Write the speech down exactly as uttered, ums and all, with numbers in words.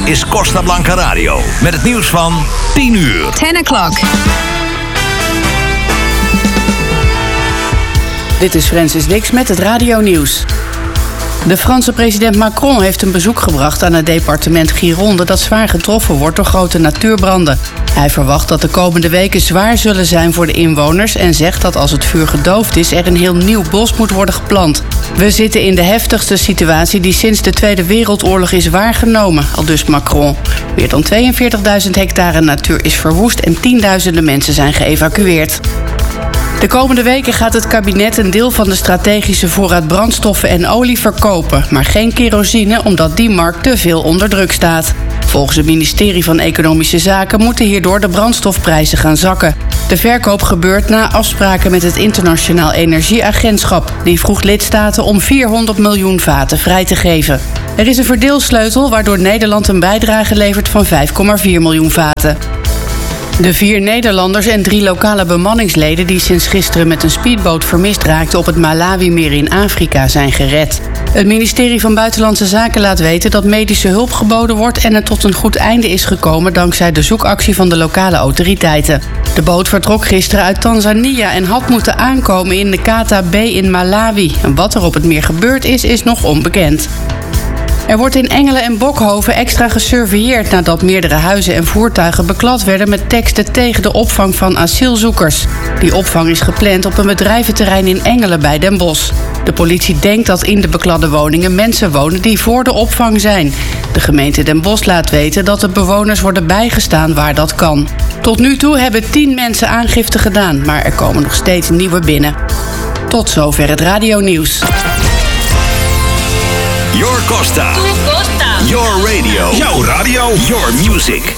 is Costa Blanca Radio. Met het nieuws van tien uur. ten o'clock. Dit is Francis Dix met het radionieuws. De Franse president Macron heeft een bezoek gebracht aan het departement Gironde dat zwaar getroffen wordt door grote natuurbranden. Hij verwacht dat de komende weken zwaar zullen zijn voor de inwoners en zegt dat als het vuur gedoofd is er een heel nieuw bos moet worden geplant. We zitten in de heftigste situatie die sinds de Tweede Wereldoorlog is waargenomen, aldus Macron. Meer dan tweeënveertigduizend hectare natuur is verwoest en tienduizenden mensen zijn geëvacueerd. De komende weken gaat het kabinet een deel van de strategische voorraad brandstoffen en olie verkopen, maar geen kerosine omdat die markt te veel onder druk staat. Volgens het ministerie van Economische Zaken moeten hierdoor de brandstofprijzen gaan zakken. De verkoop gebeurt na afspraken met het Internationaal Energieagentschap. Die vroeg lidstaten om vierhonderd miljoen vaten vrij te geven. Er is een verdeelsleutel waardoor Nederland een bijdrage levert van vijf komma vier miljoen vaten. De vier Nederlanders en drie lokale bemanningsleden die sinds gisteren met een speedboot vermist raakten op het Malawi-meer in Afrika zijn gered. Het ministerie van Buitenlandse Zaken laat weten dat medische hulp geboden wordt en het tot een goed einde is gekomen dankzij de zoekactie van de lokale autoriteiten. De boot vertrok gisteren uit Tanzania en had moeten aankomen in de Kata Bay in Malawi. En wat er op het meer gebeurd is, is nog onbekend. Er wordt in Engelen en Bokhoven extra gesurveilleerd nadat meerdere huizen en voertuigen beklad werden met teksten tegen de opvang van asielzoekers. Die opvang is gepland op een bedrijventerrein in Engelen bij Den Bosch. De politie denkt dat in de bekladde woningen mensen wonen die voor de opvang zijn. De gemeente Den Bosch laat weten dat de bewoners worden bijgestaan waar dat kan. Tot nu toe hebben tien mensen aangifte gedaan, maar er komen nog steeds nieuwe binnen. Tot zover het radionieuws. Your Costa. Tu Costa. Your radio. Jouw radio. Your music.